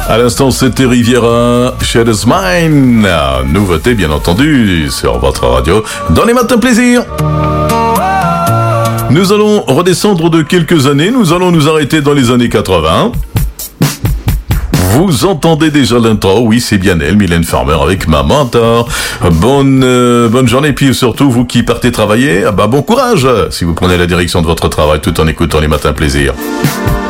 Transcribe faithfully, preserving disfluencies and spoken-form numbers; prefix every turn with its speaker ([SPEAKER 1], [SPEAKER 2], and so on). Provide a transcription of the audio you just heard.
[SPEAKER 1] À l'instant, c'était Riviera, Shadows Mine. Nouveauté, bien entendu, sur votre radio, dans les matins plaisir. Nous allons redescendre de quelques années. Nous allons nous arrêter dans les années quatre-vingts. Vous entendez déjà l'intro, oui c'est bien elle, Mylène Farmer avec Ma Mentor. Bonne euh, bonne journée, puis surtout vous qui partez travailler, bah bon courage si vous prenez la direction de votre travail tout en écoutant les matins plaisir.